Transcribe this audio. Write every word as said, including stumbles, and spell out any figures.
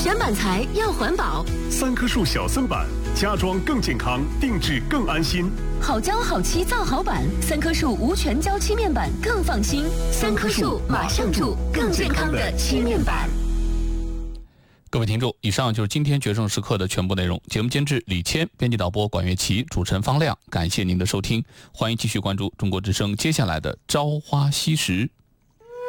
选板材要环保， 三棵树小森板，家装更健康，定制更安心。 好胶好漆造好板，三棵树无全胶漆面板更放心。三棵树马上住更健康的漆面板。 各位听众，以上就是今天决胜时刻的全部内容。节目监制李谦，编辑导播管乐琪，主持人方亮。感谢您的收听，欢迎继续关注中国之声接下来的朝花夕拾。